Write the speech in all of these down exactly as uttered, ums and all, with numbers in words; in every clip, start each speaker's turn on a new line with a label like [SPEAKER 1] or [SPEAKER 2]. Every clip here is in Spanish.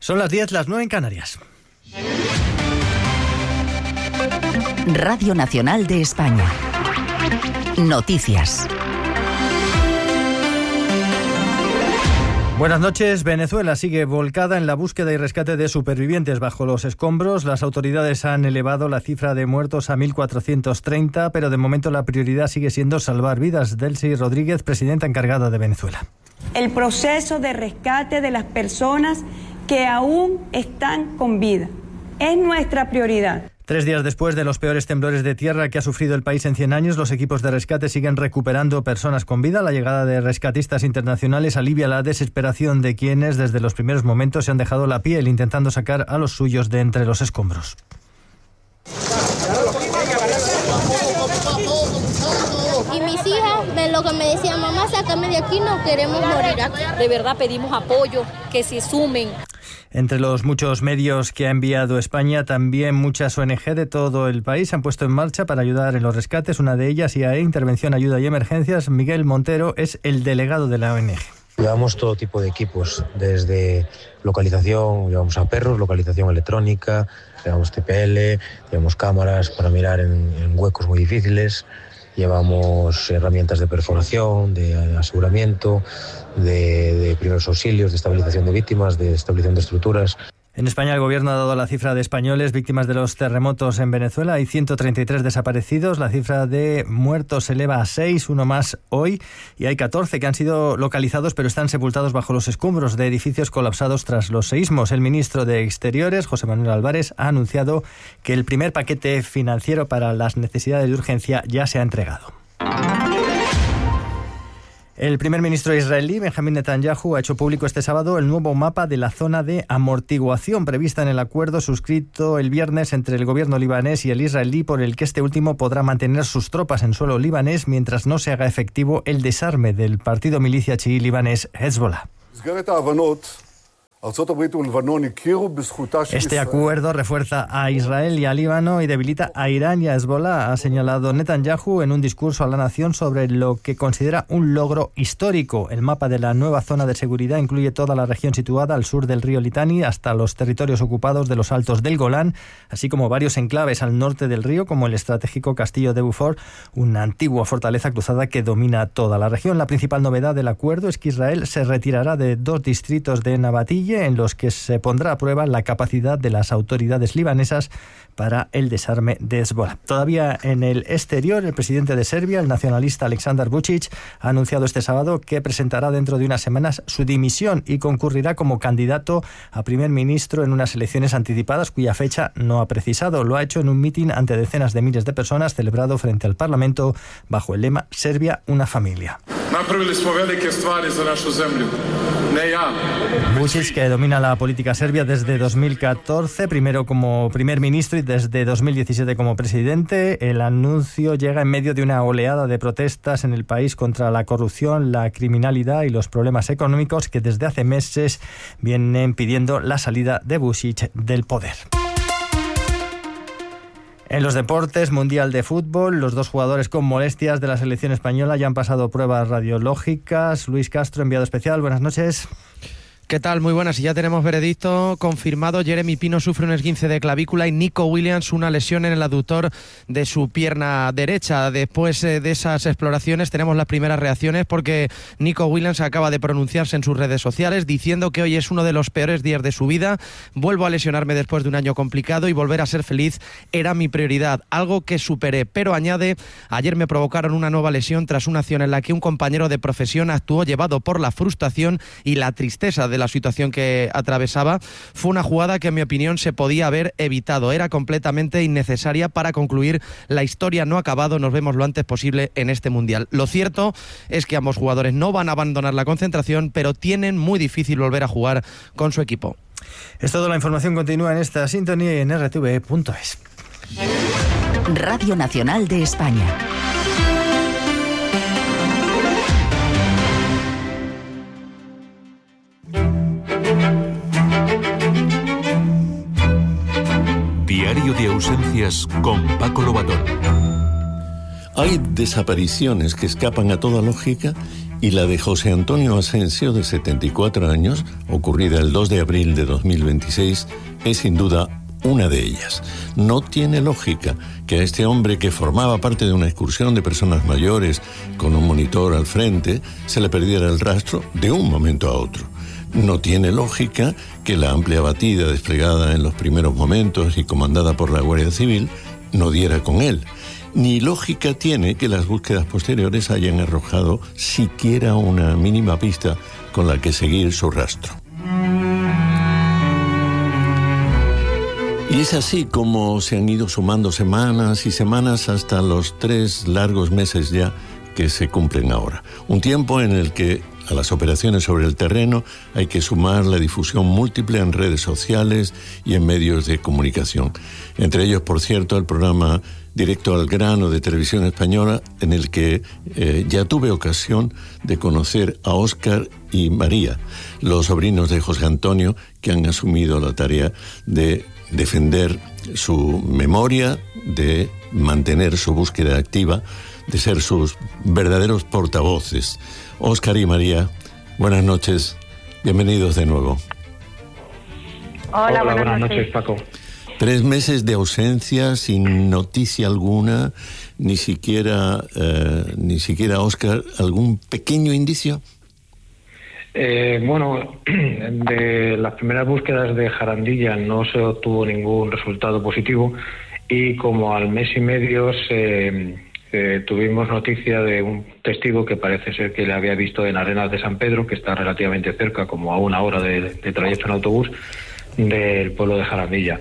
[SPEAKER 1] Son las diez, las nueve en Canarias.
[SPEAKER 2] Radio Nacional de España. Noticias.
[SPEAKER 1] Buenas noches. Venezuela sigue volcada en la búsqueda y rescate de supervivientes bajo los escombros. Las autoridades han elevado la cifra de muertos a mil cuatrocientos treinta, pero de momento la prioridad sigue siendo salvar vidas. Delcy Rodríguez, presidenta encargada de Venezuela.
[SPEAKER 3] El proceso de rescate de las personas que aún están con vida es nuestra prioridad.
[SPEAKER 1] Tres días después de los peores temblores de tierra que ha sufrido el país en cien años, los equipos de rescate siguen recuperando personas con vida. La llegada de rescatistas internacionales alivia la desesperación de quienes desde los primeros momentos se han dejado la piel intentando sacar a los suyos de entre los escombros.
[SPEAKER 4] Y mis hijas, de lo que me decían, mamá, sácame de aquí, no queremos morir aquí.
[SPEAKER 5] De verdad pedimos apoyo, que se sumen.
[SPEAKER 1] Entre los muchos medios que ha enviado España, también muchas O N Ge de todo el país se han puesto en marcha para ayudar en los rescates. Una de ellas, I A E, Intervención, Ayuda y Emergencias. Miguel Montero es el delegado de la O N Ge.
[SPEAKER 6] Llevamos todo tipo de equipos, desde localización, llevamos a perros, localización electrónica, llevamos T P L, llevamos cámaras para mirar en, en huecos muy difíciles, llevamos herramientas de perforación, de aseguramiento, de, de primeros auxilios, de estabilización de víctimas, de estabilización de estructuras.
[SPEAKER 1] En España el gobierno ha dado la cifra de españoles víctimas de los terremotos en Venezuela. Hay ciento treinta y tres desaparecidos. La cifra de muertos se eleva a seis, uno más hoy. Y hay catorce que han sido localizados pero están sepultados bajo los escombros de edificios colapsados tras los seísmos. El ministro de Exteriores, José Manuel Álvarez, ha anunciado que el primer paquete financiero para las necesidades de urgencia ya se ha entregado. El primer ministro israelí, Benjamín Netanyahu, ha hecho público este sábado el nuevo mapa de la zona de amortiguación prevista en el acuerdo suscrito el viernes entre el gobierno libanés y el israelí, por el que este último podrá mantener sus tropas en suelo libanés mientras no se haga efectivo el desarme del partido milicia chií libanés Hezbollah. Este acuerdo refuerza a Israel y a Líbano y debilita a Irán y a Hezbollah, ha señalado Netanyahu en un discurso a la nación sobre lo que considera un logro histórico. El mapa de la nueva zona de seguridad incluye toda la región situada al sur del río Litani hasta los territorios ocupados de los Altos del Golán, así como varios enclaves al norte del río, como el estratégico castillo de Beaufort, una antigua fortaleza cruzada que domina toda la región. La principal novedad del acuerdo es que Israel se retirará de dos distritos de Nabatille, en los que se pondrá a prueba la capacidad de las autoridades libanesas para el desarme de Hezbollah. Todavía en el exterior, el presidente de Serbia, el nacionalista Aleksandar Vučić, ha anunciado este sábado que presentará dentro de unas semanas su dimisión y concurrirá como candidato a primer ministro en unas elecciones anticipadas cuya fecha no ha precisado. Lo ha hecho en un mitin ante decenas de miles de personas celebrado frente al Parlamento bajo el lema Serbia, una familia. Vučić, que domina la política serbia desde dos mil catorce, primero como primer ministro y desde dos mil diecisiete como presidente. El anuncio llega en medio de una oleada de protestas en el país contra la corrupción, la criminalidad y los problemas económicos que desde hace meses vienen pidiendo la salida de Vučić del poder. En los deportes, Mundial de Fútbol, los dos jugadores con molestias de la selección española ya han pasado pruebas radiológicas. Luis Castro, enviado especial, buenas noches.
[SPEAKER 7] ¿Qué tal? Muy buenas. Y ya tenemos veredicto confirmado. Jeremy Pino sufre un esguince de clavícula y Nico Williams una lesión en el aductor de su pierna derecha. Después de esas exploraciones tenemos las primeras reacciones, porque Nico Williams acaba de pronunciarse en sus redes sociales diciendo que hoy es uno de los peores días de su vida. Vuelvo a lesionarme después de un año complicado y volver a ser feliz era mi prioridad, algo que superé. Pero añade, ayer me provocaron una nueva lesión tras una acción en la que un compañero de profesión actuó llevado por la frustración y la tristeza de la situación que atravesaba. Fue una jugada que en mi opinión se podía haber evitado, era completamente innecesaria para concluir la historia no ha acabado, nos vemos lo antes posible en este Mundial. Lo cierto es que ambos jugadores no van a abandonar la concentración, pero tienen muy difícil volver a jugar con su equipo.
[SPEAKER 1] Es todo, la información continúa en esta sintonía y en r t v punto es.
[SPEAKER 2] Radio Nacional de España.
[SPEAKER 8] Diario de ausencias con Paco Lobatón.
[SPEAKER 9] Hay desapariciones que escapan a toda lógica y la de José Antonio Asensio, de setenta y cuatro años, ocurrida el dos de abril de dos mil veintiséis, es sin duda una de ellas. No tiene lógica que a este hombre, que formaba parte de una excursión de personas mayores con un monitor al frente, se le perdiera el rastro de un momento a otro. No tiene lógica que la amplia batida desplegada en los primeros momentos y comandada por la Guardia Civil no diera con él. Ni lógica tiene que las búsquedas posteriores hayan arrojado siquiera una mínima pista con la que seguir su rastro. Y es así como se han ido sumando semanas y semanas hasta los tres largos meses ya que se cumplen ahora. Un tiempo en el que a las operaciones sobre el terreno hay que sumar la difusión múltiple en redes sociales y en medios de comunicación. Entre ellos, por cierto, el programa Directo al Grano de Televisión Española, en el que eh, ya tuve ocasión de conocer a Óscar y María, los sobrinos de José Antonio, que han asumido la tarea de defender su memoria, de mantener su búsqueda activa, de ser sus verdaderos portavoces. Óscar y María, buenas noches, bienvenidos de nuevo.
[SPEAKER 10] Hola, Hola buenas, buenas noches. noches, Paco.
[SPEAKER 9] Tres meses de ausencia, sin noticia alguna, ni siquiera, eh, ni siquiera, Óscar, ¿algún pequeño indicio?
[SPEAKER 10] Eh, bueno, de las primeras búsquedas de Jarandilla no se obtuvo ningún resultado positivo y como al mes y medio se, eh, tuvimos noticia de un testigo que parece ser que le había visto en Arenas de San Pedro, que está relativamente cerca, como a una hora de, de trayecto en autobús, del pueblo de Jarandilla.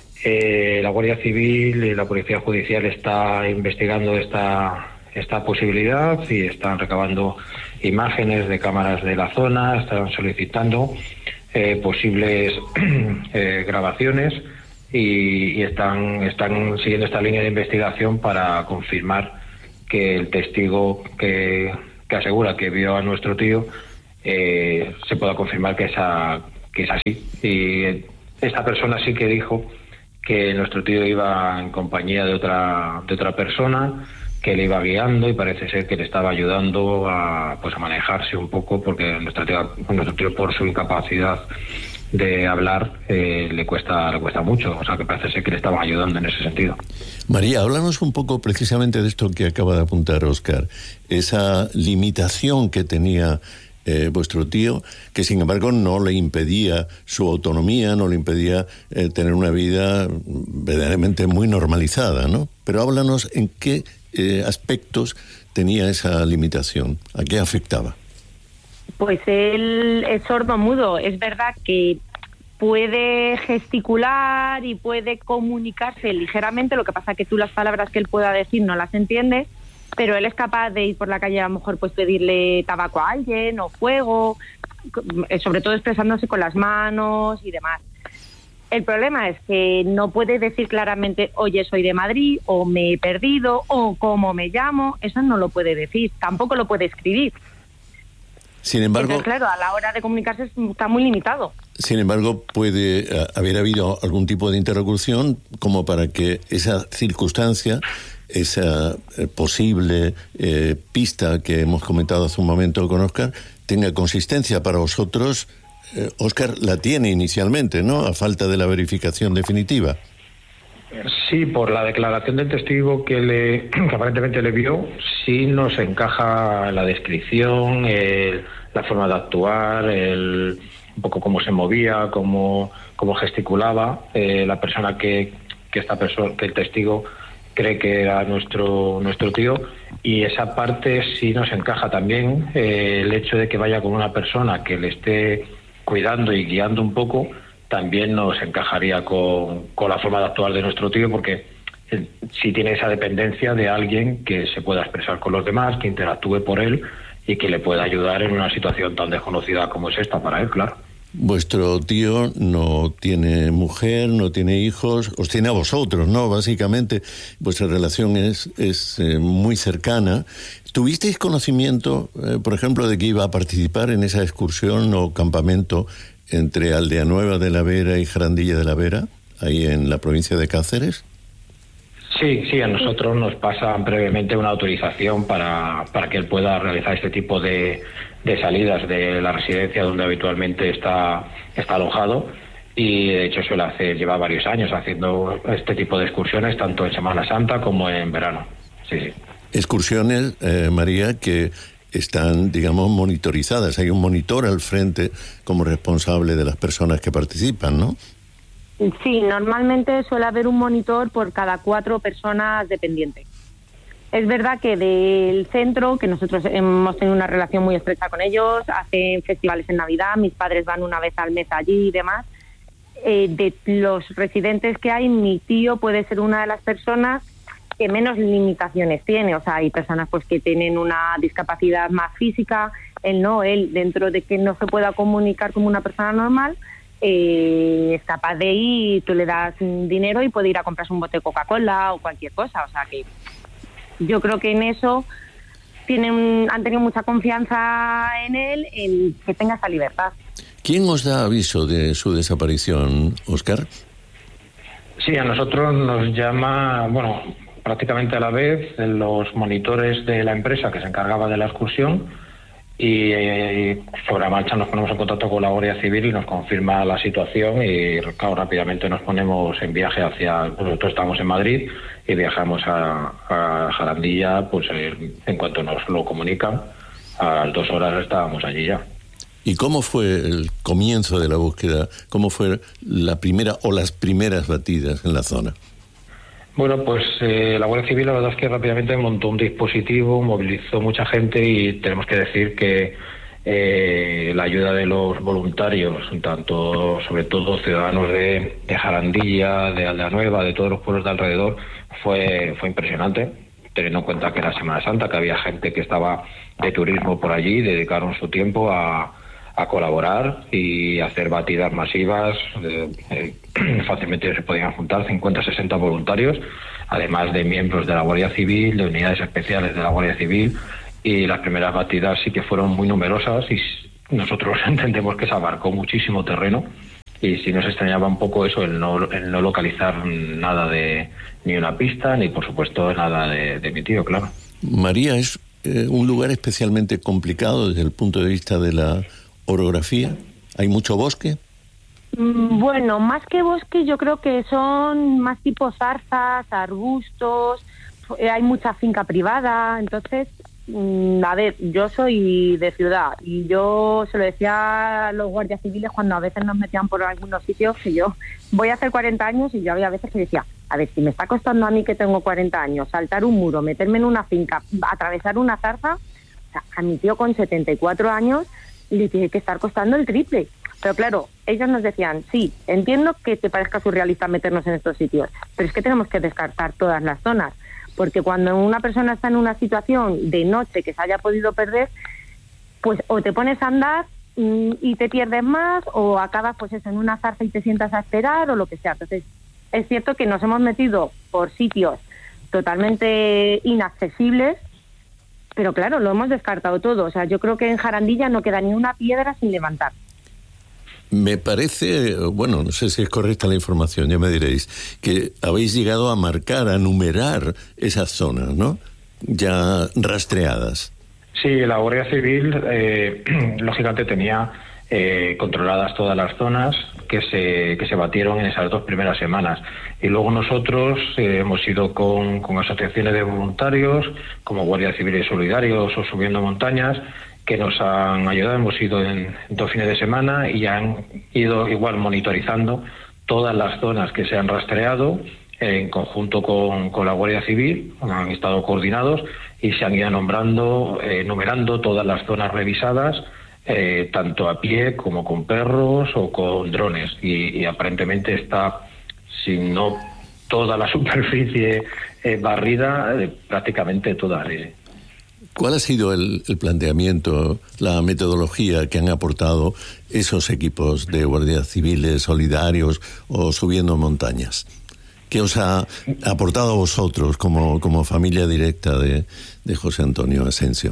[SPEAKER 10] Eh, la Guardia Civil y la Policía Judicial está investigando esta, esta posibilidad y están recabando imágenes de cámaras de la zona, están solicitando eh, posibles eh, grabaciones y, y están, están siguiendo esta línea de investigación para confirmar que el testigo que, que asegura que vio a nuestro tío eh, se pueda confirmar que, esa, que es así. Y esta persona sí que dijo que nuestro tío iba en compañía de otra, de otra persona, que le iba guiando y parece ser que le estaba ayudando a, pues, a manejarse un poco, porque nuestro tío, nuestro tío por su incapacidad de hablar eh, le cuesta le cuesta mucho, o sea que parece ser que le estaban ayudando en ese sentido.
[SPEAKER 9] María, háblanos un poco precisamente de esto que acaba de apuntar Óscar, esa limitación que tenía eh, vuestro tío, que sin embargo no le impedía su autonomía, no le impedía eh, tener una vida verdaderamente muy normalizada, ¿no? Pero háblanos en qué Eh, aspectos tenía esa limitación, ¿a qué afectaba?
[SPEAKER 11] Pues él es sordo-mudo, es verdad que puede gesticular y puede comunicarse ligeramente, lo que pasa que tú las palabras que él pueda decir no las entiendes, pero él es capaz de ir por la calle a lo mejor pues pedirle tabaco a alguien o fuego, sobre todo expresándose con las manos y demás. El problema es que no puede decir claramente, oye, soy de Madrid, o me he perdido, o cómo me llamo. Eso no lo puede decir, tampoco lo puede escribir.
[SPEAKER 9] Sin embargo,
[SPEAKER 11] entonces, claro, a la hora de comunicarse está muy limitado.
[SPEAKER 9] Sin embargo, puede uh, haber habido algún tipo de interlocución como para que esa circunstancia, esa eh, posible eh, pista que hemos comentado hace un momento con Óscar, tenga consistencia para vosotros. Eh, Óscar la tiene inicialmente, ¿no? A falta de la verificación definitiva.
[SPEAKER 10] Sí, por la declaración del testigo que, le, que aparentemente le vio, sí nos encaja la descripción, el, la forma de actuar, el, un poco cómo se movía, cómo, cómo gesticulaba, eh, la persona que, que esta persona, que el testigo cree que era nuestro nuestro tío, y esa parte sí nos encaja también, eh, el hecho de que vaya con una persona que le esté cuidando y guiando un poco, también nos encajaría con, con la forma de actuar de nuestro tío, porque eh, sí tiene esa dependencia de alguien que se pueda expresar con los demás, que interactúe por él y que le pueda ayudar en una situación tan desconocida como es esta para él, claro.
[SPEAKER 9] Vuestro tío no tiene mujer, no tiene hijos, os tiene a vosotros, ¿no? Básicamente, vuestra relación es, es eh, muy cercana. ¿Tuvisteis conocimiento, eh, por ejemplo, de que iba a participar en esa excursión o campamento entre Aldeanueva de la Vera y Jarandilla de la Vera, ahí en la provincia de Cáceres?
[SPEAKER 10] Sí, sí, a nosotros nos pasan previamente una autorización para, para que él pueda realizar este tipo de, de salidas de la residencia donde habitualmente está, está alojado, y de hecho suele hacer, lleva varios años haciendo este tipo de excursiones tanto en Semana Santa como en verano. Sí, sí.
[SPEAKER 9] Excursiones, eh, María, que están, digamos, monitorizadas. Hay un monitor al frente como responsable de las personas que participan, ¿no?
[SPEAKER 11] Sí, normalmente suele haber un monitor por cada cuatro personas dependientes. Es verdad que del centro, que nosotros hemos tenido una relación muy estrecha con ellos, hacen festivales en Navidad, mis padres van una vez al mes allí y demás. Eh, de los residentes que hay, mi tío puede ser una de las personas que menos limitaciones tiene. O sea, hay personas pues que tienen una discapacidad más física, él no, él dentro de que no se pueda comunicar como una persona normal, eh, es capaz de ir, tú le das dinero y puede ir a comprarse un bote de Coca-Cola o cualquier cosa. O sea que yo creo que en eso tienen, han tenido mucha confianza en él, en que tenga esa libertad.
[SPEAKER 9] ¿Quién os da aviso de su desaparición, Óscar?
[SPEAKER 10] Sí, a nosotros nos llama, bueno, prácticamente a la vez, los monitores de la empresa que se encargaba de la excursión, y eh, sobre la marcha nos ponemos en contacto con la Guardia Civil y nos confirma la situación, y claro, rápidamente nos ponemos en viaje hacia, pues nosotros estamos en Madrid y viajamos a, a Jarandilla, pues eh, en cuanto nos lo comunican, a las dos horas estábamos allí ya.
[SPEAKER 9] ¿Y cómo fue el comienzo de la búsqueda? ¿Cómo fue la primera o las primeras batidas en la zona?
[SPEAKER 10] Bueno, pues eh, la Guardia Civil la verdad es que rápidamente montó un dispositivo, movilizó mucha gente, y tenemos que decir que eh, la ayuda de los voluntarios, tanto sobre todo ciudadanos de, de Jarandilla, de Aldea Nueva, de todos los pueblos de alrededor, fue, fue impresionante, teniendo en cuenta que era Semana Santa, que había gente que estaba de turismo por allí, dedicaron su tiempo a, a colaborar y hacer batidas masivas. Eh, eh, fácilmente se podían juntar cincuenta, sesenta voluntarios, además de miembros de la Guardia Civil, de unidades especiales de la Guardia Civil, y las primeras batidas sí que fueron muy numerosas, y nosotros entendemos que se abarcó muchísimo terreno, y sí nos extrañaba un poco eso, el no, el no localizar nada de, ni una pista, ni por supuesto nada de, de mi tío, claro.
[SPEAKER 9] María, es eh, un lugar especialmente complicado desde el punto de vista de la orografía. ¿Hay mucho bosque?
[SPEAKER 11] Bueno, más que bosque, yo creo que son más tipo zarzas, arbustos, eh, hay mucha finca privada. Entonces, mmm, a ver, yo soy de ciudad y yo se lo decía a los guardias civiles cuando a veces nos metían por algunos sitios, que yo voy a hacer cuarenta años y yo había veces que decía, a ver, si me está costando a mí, que tengo cuarenta años, saltar un muro, meterme en una finca, atravesar una zarza, o sea, a mi tío con setenta y cuatro años le tiene que estar costando el triple. Pero claro, ellos nos decían, sí, entiendo que te parezca surrealista meternos en estos sitios, pero es que tenemos que descartar todas las zonas, porque cuando una persona está en una situación de noche que se haya podido perder, pues o te pones a andar mm, y te pierdes más, o acabas pues eso, en una zarza y te sientas a esperar, o lo que sea. Entonces, es cierto que nos hemos metido por sitios totalmente inaccesibles, pero claro, lo hemos descartado todo. O sea, yo creo que en Jarandilla no queda ni una piedra sin levantar.
[SPEAKER 9] Me parece, bueno, no sé si es correcta la información, ya me diréis, que habéis llegado a marcar, a numerar esas zonas, ¿no? Ya rastreadas.
[SPEAKER 10] Sí, la Guardia Civil, eh, lógicamente, tenía eh, controladas todas las zonas que se, que se batieron en esas dos primeras semanas. Y luego nosotros eh, hemos ido con, con asociaciones de voluntarios, como Guardia Civil y Solidarios o Subiendo Montañas, que nos han ayudado. Hemos ido en dos fines de semana y han ido igual monitorizando todas las zonas que se han rastreado en conjunto con, con la Guardia Civil. Han estado coordinados y se han ido nombrando, eh, numerando todas las zonas revisadas, eh, tanto a pie como con perros o con drones. Y, y aparentemente está, si no toda la superficie eh, barrida, eh, prácticamente toda. Eh.
[SPEAKER 9] ¿Cuál ha sido el, el planteamiento, la metodología que han aportado esos equipos de guardias civiles, solidarios o Subiendo Montañas? ¿Qué os ha aportado a vosotros como, como familia directa de, de José Antonio Asensio?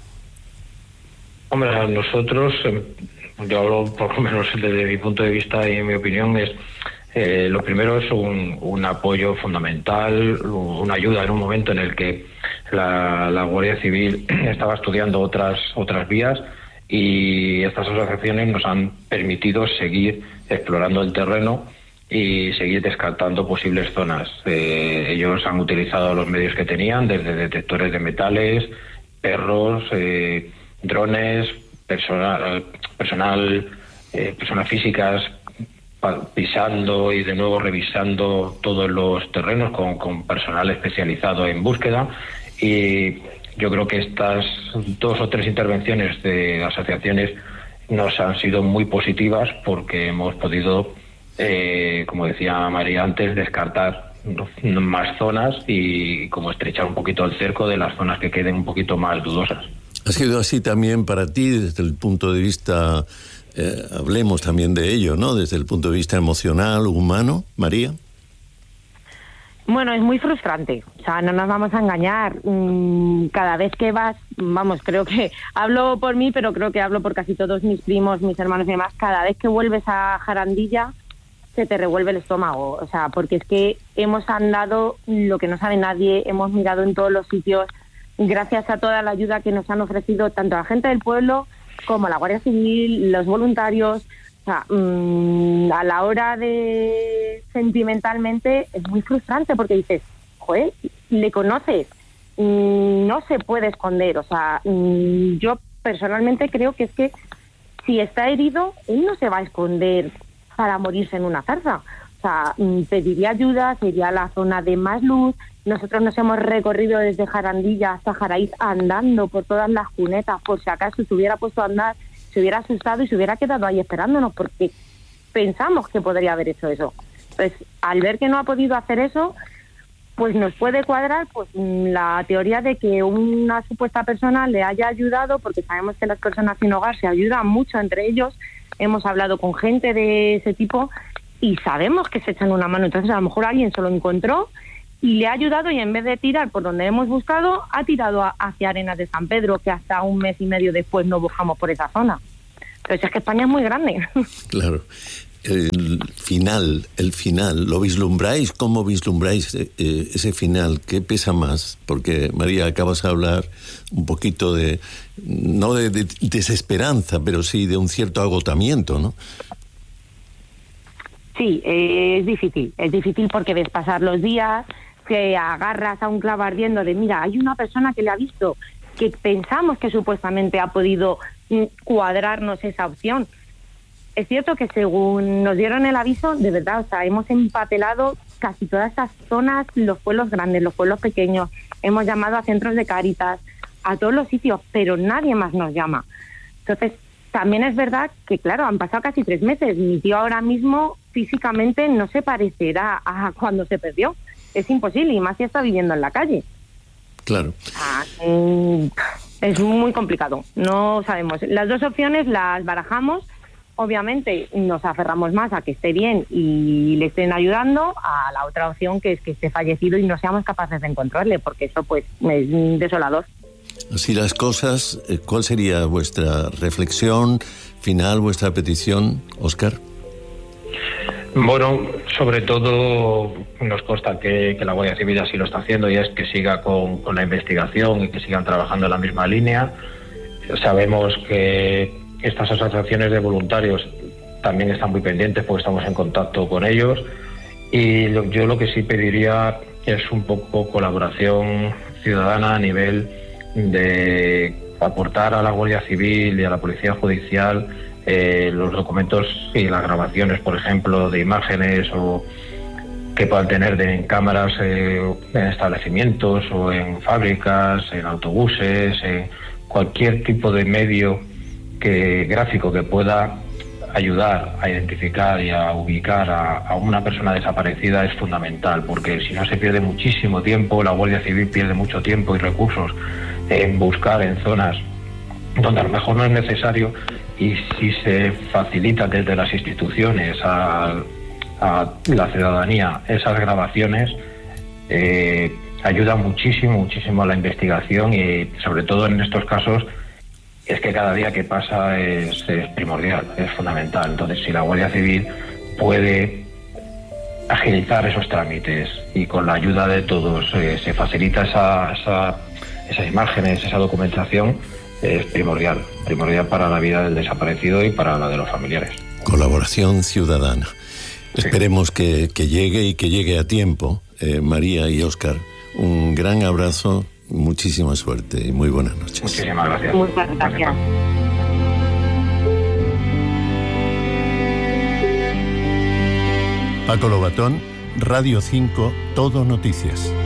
[SPEAKER 10] Hombre, a nosotros, yo hablo por lo menos desde mi punto de vista y en mi opinión, es Eh, lo primero es un, un apoyo fundamental, una ayuda en un momento en el que la, la Guardia Civil estaba estudiando otras otras vías, y estas asociaciones nos han permitido seguir explorando el terreno y seguir descartando posibles zonas. Eh, ellos han utilizado los medios que tenían, desde detectores de metales, perros, eh, drones, personal, personal eh, personas físicas pisando y de nuevo revisando todos los terrenos con, con personal especializado en búsqueda. Y yo creo que estas dos o tres intervenciones de asociaciones nos han sido muy positivas, porque hemos podido, eh, como decía María antes, descartar más zonas y como estrechar un poquito el cerco de las zonas que queden un poquito más dudosas.
[SPEAKER 9] ¿Ha sido así también para ti desde el punto de vista, eh, hablemos también de ello, ¿no? Desde el punto de vista emocional, humano, María?
[SPEAKER 11] Bueno, es muy frustrante, o sea, no nos vamos a engañar. Cada vez que vas, vamos, creo que hablo por mí, pero creo que hablo por casi todos mis primos, mis hermanos y demás, cada vez que vuelves a Jarandilla se te revuelve el estómago, o sea, porque es que hemos andado lo que no sabe nadie, hemos mirado en todos los sitios, gracias a toda la ayuda que nos han ofrecido tanto la gente del pueblo como la Guardia Civil, los voluntarios. O sea, mmm, a la hora de sentimentalmente es muy frustrante, porque dices, joder, le conoces, mmm, no se puede esconder. O sea, mmm, yo personalmente creo que es que si está herido, él no se va a esconder para morirse en una zarza. O sea, mmm, pediría ayuda, sería la zona de más luz. Nosotros nos hemos recorrido desde Jarandilla hasta Jaraíz andando por todas las cunetas, por si acaso se hubiera puesto a andar, se hubiera asustado y se hubiera quedado ahí esperándonos, porque pensamos que podría haber hecho eso. Pues al ver que no ha podido hacer eso, pues nos puede cuadrar pues la teoría de que una supuesta persona le haya ayudado, porque sabemos que las personas sin hogar se ayudan mucho entre ellos. Hemos hablado con gente de ese tipo y sabemos que se echan una mano. Entonces a lo mejor alguien se lo encontró y le ha ayudado, y en vez de tirar por donde hemos buscado, ha tirado a, hacia Arenas de San Pedro, que hasta un mes y medio después no buscamos por esa zona. Pero es que España es muy grande.
[SPEAKER 9] Claro. El final, el final, ¿lo vislumbráis? ¿Cómo vislumbráis eh, ese final? ¿Qué pesa más? Porque, María, acabas de hablar un poquito de, no de, de desesperanza, pero sí de un cierto agotamiento, ¿no?
[SPEAKER 11] Sí, eh, es difícil, es difícil porque ves pasar los días, que agarras a un clavo ardiendo de, mira, hay una persona que le ha visto, que pensamos que supuestamente ha podido cuadrarnos esa opción. Es cierto que según nos dieron el aviso, de verdad, o sea, hemos empapelado casi todas esas zonas, los pueblos grandes, los pueblos pequeños, hemos llamado a centros de Cáritas, a todos los sitios, pero nadie más nos llama. Entonces, también es verdad que, claro, han pasado casi tres meses. Mi tío ahora mismo físicamente no se parecerá a cuando se perdió. Es imposible, y más si está viviendo en la calle.
[SPEAKER 9] Claro.
[SPEAKER 11] Ah, eh, es muy complicado. No sabemos. Las dos opciones las barajamos. Obviamente nos aferramos más a que esté bien y le estén ayudando, a la otra opción, que es que esté fallecido y no seamos capaces de encontrarle, porque eso pues es desolador.
[SPEAKER 9] Así las cosas, ¿cuál sería vuestra reflexión final, vuestra petición, Óscar?
[SPEAKER 10] Bueno, sobre todo nos consta que, que la Guardia Civil así lo está haciendo, y es que siga con, con la investigación y que sigan trabajando en la misma línea. Sabemos que estas asociaciones de voluntarios también están muy pendientes, porque estamos en contacto con ellos, y lo, yo lo que sí pediría es un poco colaboración ciudadana a nivel de aportar a la Guardia Civil y a la Policía Judicial eh, los documentos y las grabaciones, por ejemplo, de imágenes o que puedan tener de, en cámaras eh, en establecimientos o en fábricas, en autobuses, en cualquier tipo de medio que gráfico que pueda ayudar a identificar y a ubicar a, a una persona desaparecida es fundamental, porque si no se pierde muchísimo tiempo, la Guardia Civil pierde mucho tiempo y recursos en buscar en zonas donde a lo mejor no es necesario, y si se facilita desde las instituciones a, a la ciudadanía esas grabaciones, eh, ayuda muchísimo, muchísimo a la investigación, y sobre todo en estos casos es que cada día que pasa es, es primordial, es fundamental. Entonces, si la Guardia Civil puede agilizar esos trámites y con la ayuda de todos eh, se facilita esa, esa, esas imágenes, esa documentación, es primordial, primordial para la vida del desaparecido y para la de los familiares.
[SPEAKER 9] Colaboración ciudadana. Sí. Esperemos que, que llegue y que llegue a tiempo. Eh, María y Óscar, un gran abrazo, muchísima suerte y muy buenas noches.
[SPEAKER 10] Muchísimas gracias.
[SPEAKER 11] Muchas gracias.
[SPEAKER 9] Paco Lobatón, Radio cinco, Todo Noticias.